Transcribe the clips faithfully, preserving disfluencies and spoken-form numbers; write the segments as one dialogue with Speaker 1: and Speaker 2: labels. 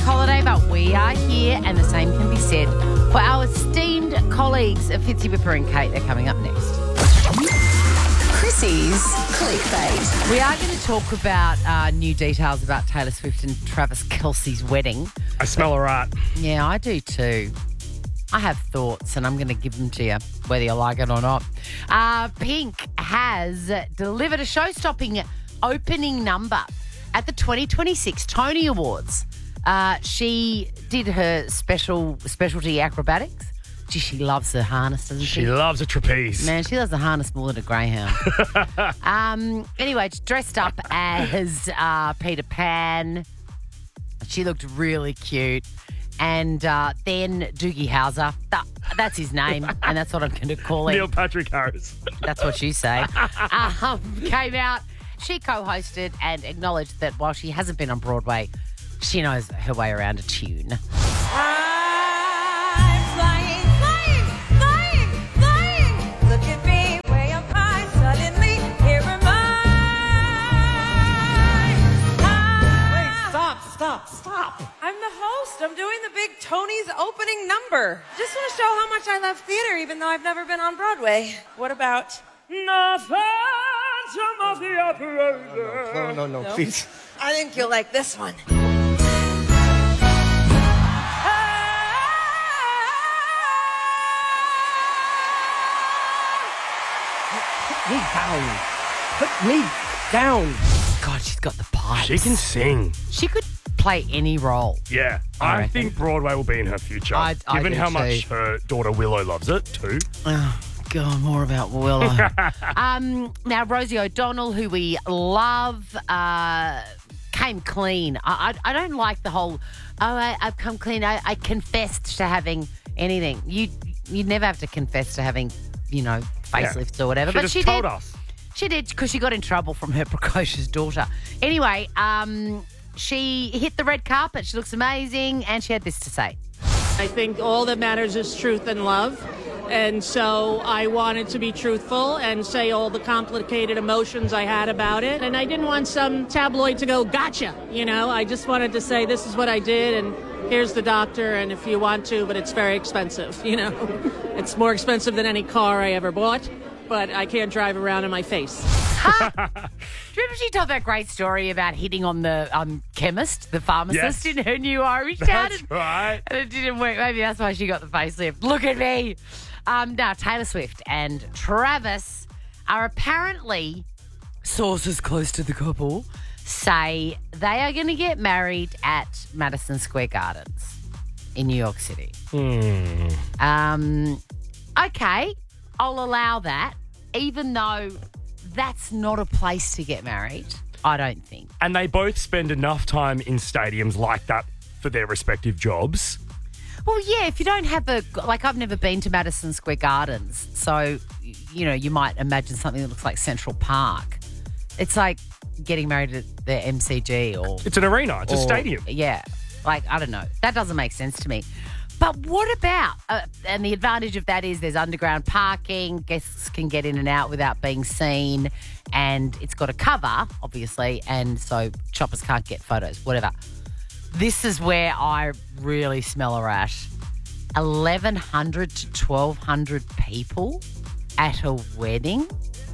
Speaker 1: holiday, but we are here, and the same can be said for our esteemed colleagues of Fitzy, Whipper and Kate. They're coming up next.
Speaker 2: Chrissy's Clickbait.
Speaker 1: We are going to talk about uh, new details about Taylor Swift and Travis Kelce's wedding.
Speaker 3: I smell a rat.
Speaker 1: Yeah, I do too. I have thoughts, and I'm going to give them to you, whether you like it or not. Uh, Pink has delivered a show-stopping opening number at the twenty twenty-six Tony Awards. Uh, she did her special specialty acrobatics. Gee, she loves the harness, doesn't she?
Speaker 3: She loves a trapeze.
Speaker 1: Man, she loves the harness more than a greyhound. um, anyway, she's dressed up as uh, Peter Pan. She looked really cute. And uh, then Doogie Howser, that, that's his name, and that's what I'm going to call him.
Speaker 3: Neil Patrick Harris.
Speaker 1: That's what you say. um, came out. She co-hosted and acknowledged that while she hasn't been on Broadway, she knows her way around a tune.
Speaker 4: I'm flying, flying, flying, flying. Look at me, way up high. Suddenly, here am I. Wait,
Speaker 5: Stop, stop, stop.
Speaker 4: I'm the host. I'm doing the big Tony's opening number. Just want to show how much I love theater, even though I've never been on Broadway. What about
Speaker 3: The Phantom of the Opera?
Speaker 5: No, no, no,
Speaker 4: No?
Speaker 5: please.
Speaker 4: I think you'll like this one.
Speaker 5: Put me down. Put me down.
Speaker 1: God, she's got the pipes.
Speaker 3: She can sing.
Speaker 1: She could play any role.
Speaker 3: Yeah.
Speaker 1: I
Speaker 3: I,
Speaker 1: reckon.
Speaker 3: think Broadway will be in her future.
Speaker 1: I- I
Speaker 3: given
Speaker 1: do
Speaker 3: how
Speaker 1: too.
Speaker 3: much her daughter Willow loves it too.
Speaker 1: Oh, God, more about Willow. um, now, Rosie O'Donnell, who we love, uh, came clean. I, I, I don't like the whole, oh, I, I've come clean. I, I confessed to having anything. You you never have to confess to having, you know, facelifts or whatever.
Speaker 3: She
Speaker 1: but
Speaker 3: just
Speaker 1: she
Speaker 3: told
Speaker 1: did.
Speaker 3: us.
Speaker 1: She did because she got in trouble from her precocious daughter. Anyway, um, she hit the red carpet. She looks amazing, and she had this to say.
Speaker 6: I think all that matters is truth and love. And so I wanted to be truthful and say all the complicated emotions I had about it. And I didn't want some tabloid to go, gotcha. You know, I just wanted to say, this is what I did, and here's the doctor, and if you want to, but it's very expensive, you know. It's more expensive than any car I ever bought, but I can't drive around in my face.
Speaker 1: Do you remember she told that great story about hitting on the um, chemist, the pharmacist
Speaker 3: Yes.
Speaker 1: in her new Irish town?
Speaker 3: That's
Speaker 1: and,
Speaker 3: right.
Speaker 1: and it didn't work. Maybe that's why she got the facelift. Look at me. Um, now, Taylor Swift and Travis are apparently, sources close to the couple, say they are going to get married at Madison Square Gardens in New York City.
Speaker 3: Hmm.
Speaker 1: Um, okay, I'll allow that, even though that's not a place to get married, I don't think.
Speaker 3: And they both spend enough time in stadiums like that for their respective jobs.
Speaker 1: Well, yeah, if you don't have a, like I've never been to Madison Square Gardens, so, you know, you might imagine something that looks like Central Park. It's like getting married at the M C G or...
Speaker 3: It's an arena. It's a
Speaker 1: or-
Speaker 3: stadium.
Speaker 1: Yeah, like, I don't know. That doesn't make sense to me. But what about, uh, and the advantage of that is there's underground parking, guests can get in and out without being seen, and it's got a cover, obviously, and so choppers can't get photos, whatever. This is where I really smell a rat. eleven hundred to twelve hundred people at a wedding?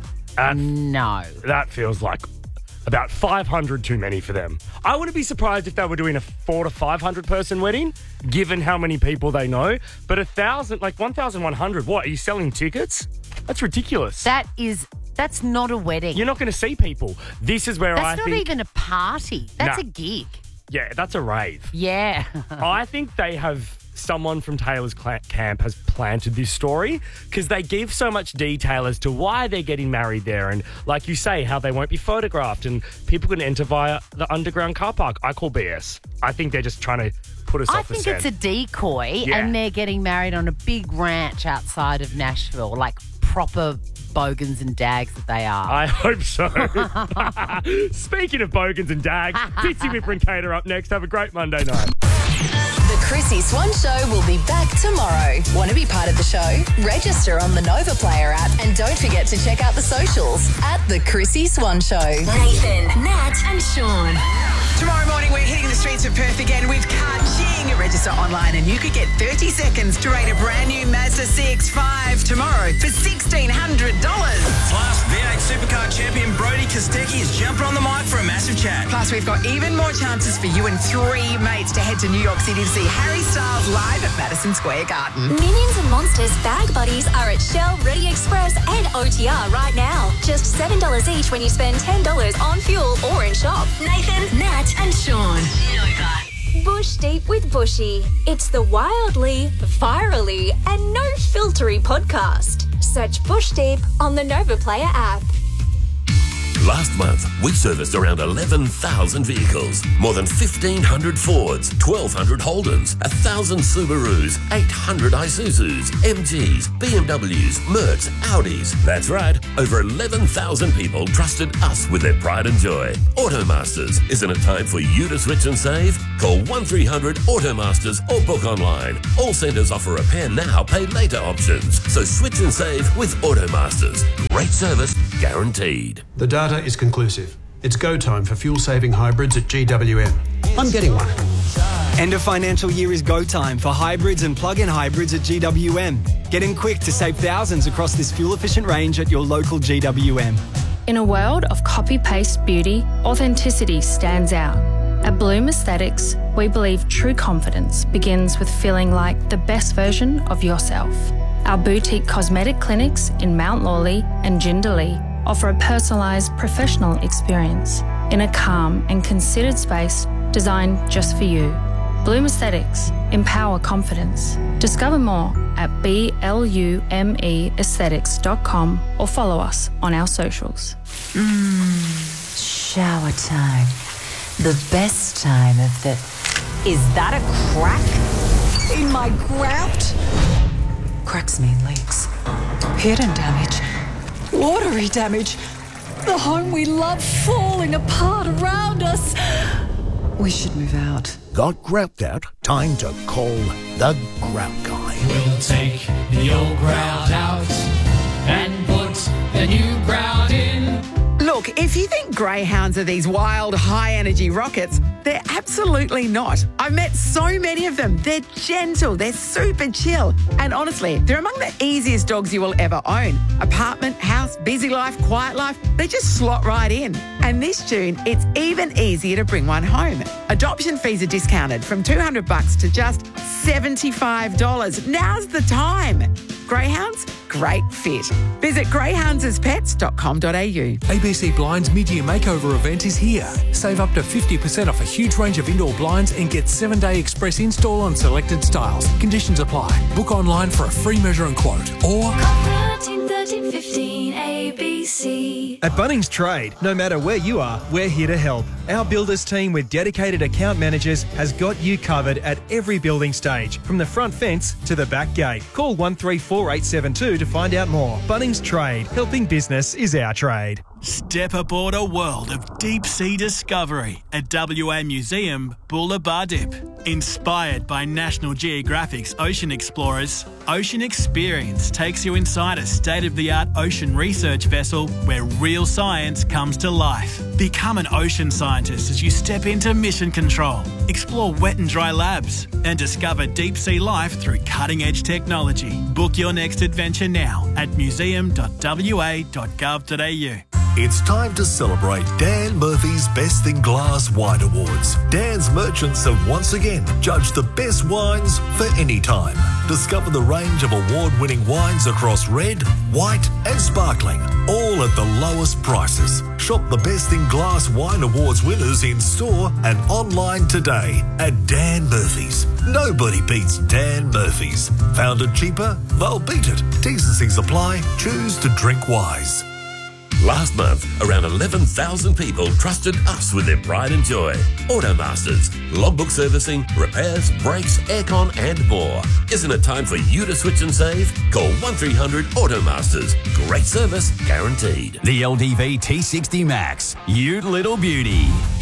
Speaker 3: And
Speaker 1: No.
Speaker 3: that feels like about five hundred too many for them. I wouldn't be surprised if they were doing a four to five hundred person wedding, given how many people they know. But a thousand, like one thousand one hundred, what, are you selling tickets? That's ridiculous.
Speaker 1: That is, that's not a wedding.
Speaker 3: You're not going to see people. This is where I
Speaker 1: That's not
Speaker 3: think...
Speaker 1: even a party. That's
Speaker 3: Nah.
Speaker 1: a gig.
Speaker 3: Yeah, that's a rave.
Speaker 1: Yeah.
Speaker 3: I think they have... Someone from Taylor's cl- camp has planted this story because they give so much detail as to why they're getting married there. And like you say, how they won't be photographed and people can enter via the underground car park. I call B S. I think they're just trying to put us
Speaker 1: I
Speaker 3: off the
Speaker 1: think
Speaker 3: scent.
Speaker 1: it's a decoy,
Speaker 3: Yeah.
Speaker 1: and they're getting married on a big ranch outside of Nashville, like proper bogans and dags that they are.
Speaker 3: I hope so. Speaking of bogans and dags, Fitzy, Whipper and Kate are up next. Have a great Monday night.
Speaker 2: The Chrissy Swan Show will be back tomorrow. Want to be part of the show? Register on the Nova Player app and don't forget to check out the socials at The Chrissy Swan Show.
Speaker 7: Nathan, Nat, and Sean. Tomorrow morning, we're hitting the streets of Perth again with Ka-Ching. Register online and you could get thirty seconds to rate a brand new Mazda C X five tomorrow for sixteen hundred dollars.
Speaker 8: Plus, V eight Supercar champion Brody Kostecki is jumping on the mic for a massive chat.
Speaker 7: Plus, we've got even more chances for you and three mates to head to New York City to see Harry Styles live at Madison Square Garden.
Speaker 9: Minions and Monsters bag buddies are at Shell, Ready Express and O T R right now. Just seven dollars each when you spend ten dollars on fuel or in shop.
Speaker 2: Nathan, Nat and Sean. Nova.
Speaker 9: Bush Deep with Bushy. It's the wildly, virally and no-filtery podcast. Search Bush Deep on the Nova Player app.
Speaker 10: Last month, we serviced around eleven thousand vehicles, more than fifteen hundred Fords, twelve hundred Holdens, one thousand Subarus, eight hundred Isuzus, M Gs, B M Ws, Mercs, Audis. That's right, over eleven thousand people trusted us with their pride and joy. Automasters, isn't it time for you to switch and save? Call one three hundred Automasters or book online. All centres offer repair now, pay later options. So switch and save with Automasters. Great service, guaranteed.
Speaker 11: The data is conclusive. It's go time for fuel-saving hybrids at G W M. I'm getting one.
Speaker 12: End of financial year is go time for hybrids and plug-in hybrids at G W M. Get in quick to save thousands across this fuel-efficient range at your local G W M.
Speaker 13: In a world of copy-paste beauty, authenticity stands out. At Bloom Aesthetics, we believe true confidence begins with feeling like the best version of yourself. Our boutique cosmetic clinics in Mount Lawley and Jindalee offer a personalised professional experience in a calm and considered space designed just for you. Bloom Aesthetics, empower confidence. Discover more at B L U M E aesthetics dot com or follow us on our socials.
Speaker 14: Mmm, shower time. The best time of the... Is that a crack in my grout? Cracks mean leaks. Hidden damage. Watery damage. The home we love falling apart around us. We should move out.
Speaker 15: Got grout out? Time to call the Grout Guy.
Speaker 16: We'll take the old grout out and put the new grout in.
Speaker 7: Look, if you think greyhounds are these wild, high-energy rockets, they're absolutely not. I've met so many of them. They're gentle, they're super chill. And honestly, they're among the easiest dogs you will ever own. Apartment, house, busy life, quiet life, they just slot right in. And this June, it's even easier to bring one home. Adoption fees are discounted from two hundred bucks to just seventy-five dollars. Now's the time. Greyhounds, great fit. Visit greyhounds as pets dot com dot a u.
Speaker 17: A B C Blinds mid-year makeover event is here. Save up to fifty percent off a huge range of indoor blinds and get seven-day express install on selected styles. Conditions apply. Book online for a free measure and quote or...
Speaker 18: thirteen thirteen fifteen A B C.
Speaker 19: At Bunnings Trade, no matter where you are, we're here to help. Our builders team with dedicated account managers has got you covered at every building stage, from the front fence to the back gate. Call one three four eight seven two to find out more. Bunnings Trade, helping business is our trade.
Speaker 20: Step aboard a world of deep-sea discovery at W A Museum Bulla Dip. Inspired by National Geographic's Ocean Explorers, Ocean Experience takes you inside a state-of-the-art ocean research vessel where real science comes to life. Become an ocean scientist as you step into mission control, explore wet and dry labs, and discover deep-sea life through cutting-edge technology. Book your next adventure now at museum dot w a dot gov dot a u.
Speaker 21: It's time to celebrate Dan Murphy's Best in Glass Wine Awards. Dan's merchants have once again judged the best wines for any time. Discover the range of award-winning wines across red, white and sparkling, all at the lowest prices. Shop the Best in Glass Wine Awards winners in store and online today at Dan Murphy's. Nobody beats Dan Murphy's. Found it cheaper? They'll beat it. T's and C's apply. Choose to drink wise.
Speaker 10: Last month, around eleven thousand people trusted us with their pride and joy. Automasters, logbook servicing, repairs, brakes, aircon and more. Isn't it time for you to switch and save? Call one three hundred Automasters. Great service, guaranteed.
Speaker 22: The L D V T sixty Max, you little beauty.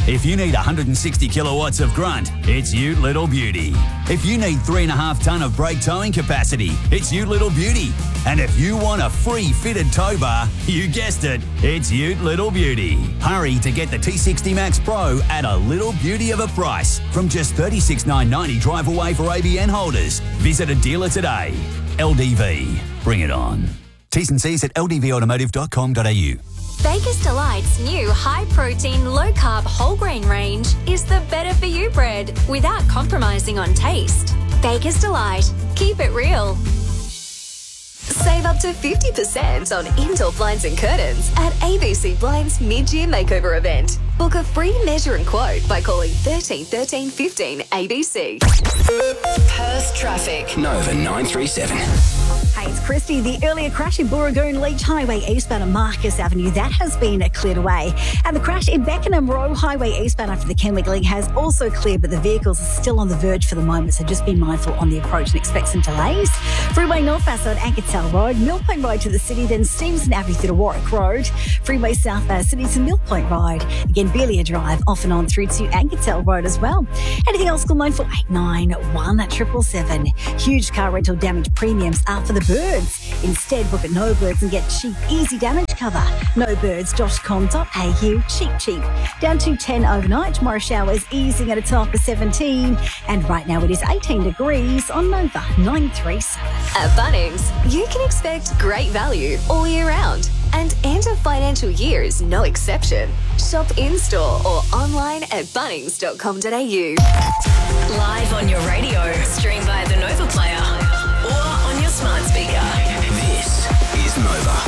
Speaker 4: If you need one hundred sixty kilowatts of grunt, it's Ute Little Beauty. If you need three and a half tonne of brake towing capacity, it's Ute Little Beauty. And if you want a free fitted tow bar, you guessed it, it's Ute Little Beauty. Hurry to get the T sixty Max Pro at a little beauty of a price from just thirty-six thousand nine hundred ninety drive away for A B N holders. Visit a dealer today. L D V. Bring it on. T's and C's at l d v automotive dot com dot a u.
Speaker 9: Baker's Delight's new high-protein, low-carb whole grain range is the better-for-you bread without compromising on taste. Baker's Delight. Keep it real. Save up to fifty percent on indoor blinds and curtains at A B C Blinds mid-year makeover event. Book a free measure and quote by calling thirteen thirteen fifteen A B C.
Speaker 2: Perth traffic.
Speaker 8: Nova nine three seven.
Speaker 22: Hey, it's Christy. The earlier crash in Booragoon Leach Highway eastbound on Marcus Avenue, that has been cleared away. And the crash in Beckenham Row Highway eastbound after the Kenwick League has also cleared, but the vehicles are still on the verge for the moment, so just be mindful on the approach and expect some delays. Freeway northbound on Ankertel Road, Mill Point Road to the city, then Stevenson Avenue through to Warwick Road. Freeway southbound City to Mill Point Road. Again, Belia Drive off and on through to Ankertel Road as well. Anything else, call nine four eight nine one seven seven. Huge car rental damage premiums are for the birds. Instead, book at No Birds and get cheap, easy damage cover. no birds dot com dot a u. Cheap, cheap. Down to ten overnight. Tomorrow showers easing at a top of seventeen. And right now it is eighteen degrees on Nova nine three seven.
Speaker 9: At Bunnings, you can expect great value all year round. And end of financial year is no exception. Shop in-store or online at bunnings dot com dot a u.
Speaker 2: Live on your radio, stream via the Nova Player or on your smart speaker.
Speaker 8: This is Nova.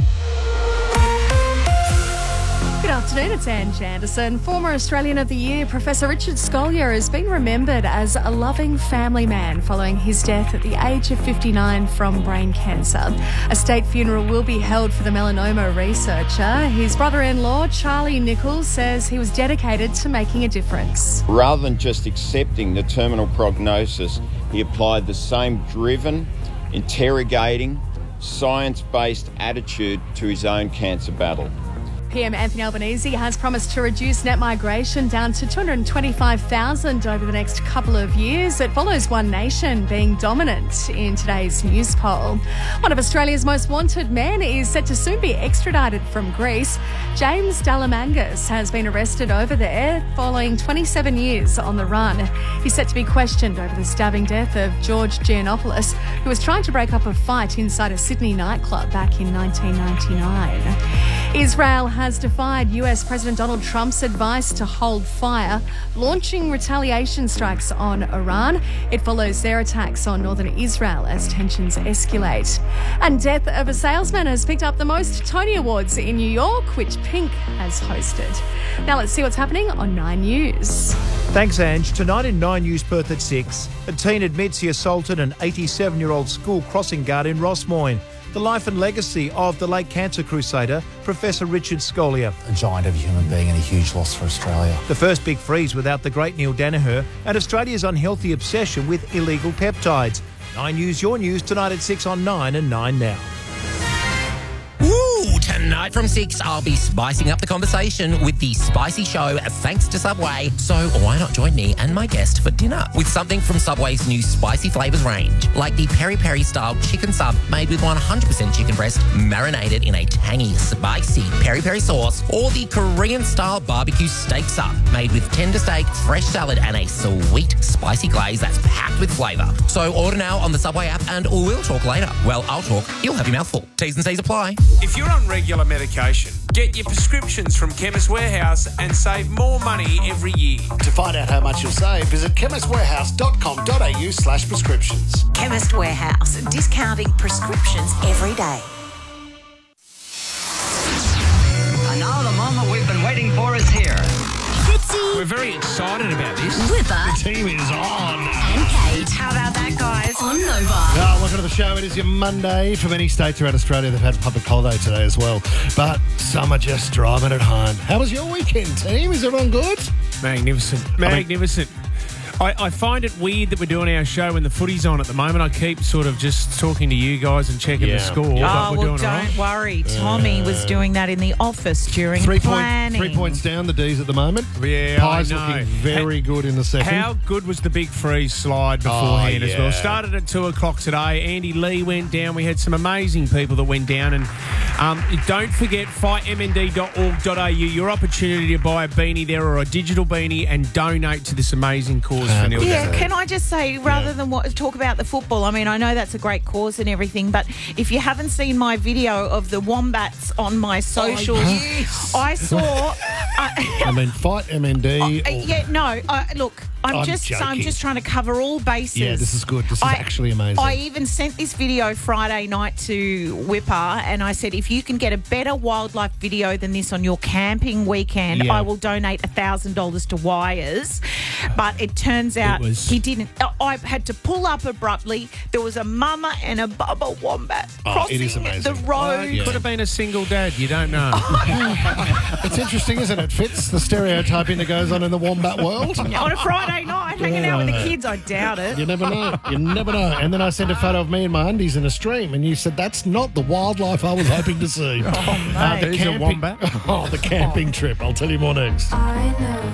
Speaker 23: Good afternoon, it's Ange Anderson. Former Australian of the Year, Professor Richard Scolyer has been remembered as a loving family man following his death at the age of fifty-nine from brain cancer. A state funeral will be held for the melanoma researcher. His brother-in-law, Charlie Nichols, says he was dedicated to making a difference.
Speaker 24: Rather than just accepting the terminal prognosis, he applied the same driven, interrogating, science-based attitude to his own cancer battle.
Speaker 23: P M Anthony Albanese has promised to reduce net migration down to two hundred twenty-five thousand over the next couple of years. It follows One Nation being dominant in today's news poll. One of Australia's most wanted men is set to soon be extradited from Greece. James Dalamangas has been arrested over there following twenty-seven years on the run. He's set to be questioned over the stabbing death of George Giannopoulos, who was trying to break up a fight inside a Sydney nightclub back in nineteen ninety-nine. Israel has defied U S President Donald Trump's advice to hold fire, launching retaliation strikes on Iran. It follows their attacks on northern Israel as tensions escalate. And death of a salesman has picked up the most Tony Awards in New York, which Pink has hosted. Now let's see what's happening on Nine News.
Speaker 25: Thanks, Ange. Tonight in Nine News Perth at six, a teen admits he assaulted an eighty-seven-year-old school crossing guard in Rossmoyne. The life and legacy of the late cancer crusader, Professor Richard Scolyer.
Speaker 26: A giant of a human being and a huge loss for Australia.
Speaker 25: The first big freeze without the great Neil Danaher and Australia's unhealthy obsession with illegal peptides. Nine News, your news, tonight at six on Nine and Nine Now.
Speaker 27: Ooh, tonight from six, I'll be spicing up the conversation with the Spicy Show thanks to Subway. So why not join me and my guest for dinner with something from Subway's new spicy flavours range, like the peri peri style chicken sub made with one hundred percent chicken breast marinated in a tangy, spicy peri peri sauce, or the Korean style barbecue steak sub made with tender steak, fresh salad, and a sweet spicy glaze that's packed with flavour. So order now on the Subway app and we'll talk later. Well, I'll talk, you'll have your mouth full. T's and C's apply.
Speaker 28: If you're on regular medication, get your prescriptions from Chemist Warehouse and save more money every year.
Speaker 15: To find out how much you'll save, visit chemist warehouse dot com dot a u slash prescriptions.
Speaker 14: Chemist Warehouse, discounting prescriptions every day.
Speaker 29: And now the moment we've been waiting for is here.
Speaker 28: Fitzy. We're very excited about this.
Speaker 14: Whipper.
Speaker 28: The team is on.
Speaker 14: And Kate. How about that, guys? On Nova.
Speaker 15: Oh, welcome to the show. It is your Monday. For many states around Australia, they've had a public holiday today as well. But some are just driving at home. How was your weekend, team? Is everyone good?
Speaker 28: Magnificent. Magnificent. I, I find it weird that we're doing our show when the footy's on at the moment. I keep sort of just talking to you guys and checking
Speaker 15: Yeah.
Speaker 28: the score.
Speaker 1: Oh,
Speaker 28: but
Speaker 1: well,
Speaker 28: we're doing
Speaker 1: don't
Speaker 28: all right.
Speaker 1: worry. Tommy was doing that in the office during
Speaker 15: Three,
Speaker 1: planning.
Speaker 15: point, three points down, the D's at the moment.
Speaker 28: Yeah,
Speaker 15: Pies
Speaker 28: I know.
Speaker 15: looking very good in the second.
Speaker 28: How good was the big freeze slide beforehand
Speaker 15: Oh,
Speaker 28: as well?
Speaker 15: yeah.
Speaker 28: Started at two o'clock today. Andy Lee went down. We had some amazing people that went down. And um, don't forget, fight m n d dot org dot a u. Your opportunity to buy a beanie there or a digital beanie and donate to this amazing cause for Neil.
Speaker 1: Yeah, can I just say, rather than what, talk about the football, I mean, I know that's a great cause and everything, but if you haven't seen my video of the Wombats on my socials,
Speaker 15: yes.
Speaker 1: I saw...
Speaker 15: I mean, fight M N D.
Speaker 1: Uh, yeah, no. Uh, look, I'm,
Speaker 15: I'm
Speaker 1: just I'm
Speaker 15: joking.
Speaker 1: just trying to cover all bases.
Speaker 15: Yeah, this is good. This is
Speaker 1: I-
Speaker 15: actually amazing.
Speaker 1: I even sent this video Friday night to Whipper, and I said, if you can get a better wildlife video than this on your camping weekend,
Speaker 15: Yeah.
Speaker 1: I will donate a thousand dollars to Wires. But it turns out
Speaker 28: was-
Speaker 1: he didn't. I- I had to pull up abruptly. There was a mama and a bubba wombat
Speaker 15: Oh,
Speaker 1: crossing
Speaker 15: it is amazing.
Speaker 1: the road.
Speaker 28: Could have been a single dad. You don't know.
Speaker 15: It's interesting, isn't it? Fits the stereotyping that goes on in the wombat world.
Speaker 1: On a Friday night, hanging out with the kids, I doubt it.
Speaker 15: You never know. You never know. And then I sent a photo of me and my undies in a stream, and you said, that's not the wildlife I was hoping to see.
Speaker 1: Oh,
Speaker 15: Uh, the
Speaker 28: There's a
Speaker 15: camping-
Speaker 28: wombat.
Speaker 15: Oh, the camping trip. I'll tell you more next.
Speaker 18: I know.